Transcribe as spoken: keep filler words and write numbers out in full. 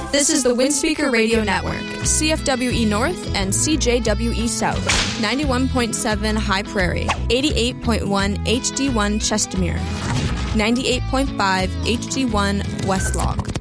This is the Windspeaker Radio Network, C F W E North and C J W E South, ninety-one point seven High Prairie, eighty-eight point one H D one Chestermere, ninety-eight point five H D one West Log.